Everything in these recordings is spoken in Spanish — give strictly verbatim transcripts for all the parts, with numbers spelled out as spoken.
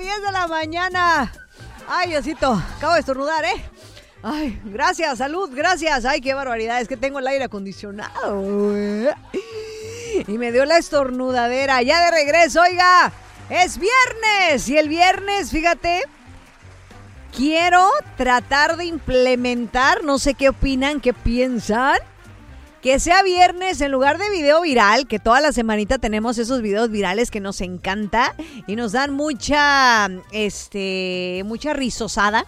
diez de la mañana. Ay, Diosito, acabo de estornudar, ¿eh? Ay, gracias, salud, gracias. Ay, qué barbaridad, es que tengo el aire acondicionado. Y me dio la estornudadera. Ya de regreso, oiga, es viernes. Y el viernes, fíjate, quiero tratar de implementar, no sé qué opinan, qué piensan, que sea viernes en lugar de video viral, que toda la semanita tenemos esos videos virales que nos encanta y nos dan mucha, este, mucha risosada.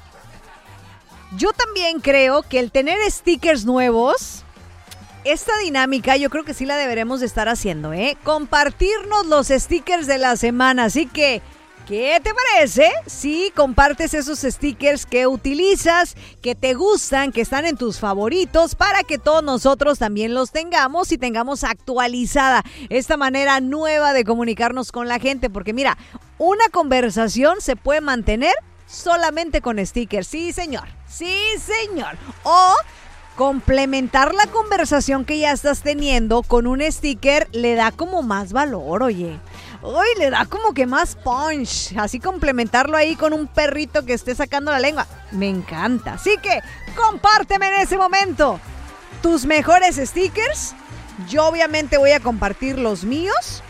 Yo también creo que el tener stickers nuevos, esta dinámica yo creo que sí la deberemos de estar haciendo, ¿eh? Compartirnos los stickers de la semana, así que ¿qué te parece si compartes esos stickers que utilizas, que te gustan, que están en tus favoritos, para que todos nosotros también los tengamos y tengamos actualizada esta manera nueva de comunicarnos con la gente? Porque mira, una conversación se puede mantener solamente con stickers. Sí, señor. Sí, señor. O complementar la conversación que ya estás teniendo con un sticker le da como más valor, oye. Uy, le da como que más punch. Así complementarlo ahí con un perrito que esté sacando la lengua. Me encanta. Así que compárteme en ese momento tus mejores stickers. Yo obviamente voy a compartir los míos.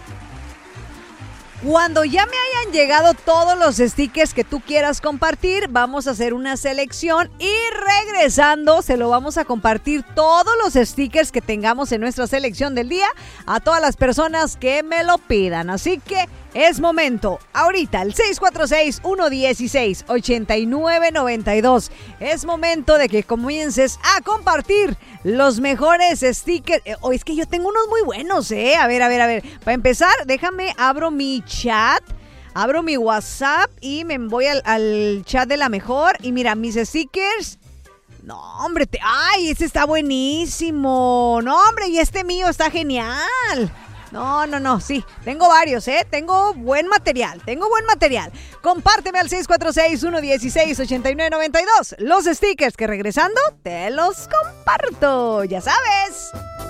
Cuando ya me hayan llegado todos los stickers que tú quieras compartir, vamos a hacer una selección y regresando se lo vamos a compartir todos los stickers que tengamos en nuestra selección del día a todas las personas que me lo pidan. Así que es momento, ahorita, el seis cuatro seis, uno uno seis, ocho nueve nueve dos. Es momento de que comiences a compartir los mejores stickers. Eh, oh, es que yo tengo unos muy buenos, ¿eh? A ver, a ver, a ver. Para empezar, déjame, abro mi chat, abro mi WhatsApp y me voy al, al chat de la mejor. Y mira, mis stickers. No, hombre, te, ay, este está buenísimo. No, hombre, y este mío está genial. No, no, no, sí, tengo varios, ¿eh? Tengo buen material, tengo buen material. Compárteme al seis cuatro seis, uno uno seis, ocho nueve nueve dos los stickers que regresando te los comparto, ya sabes.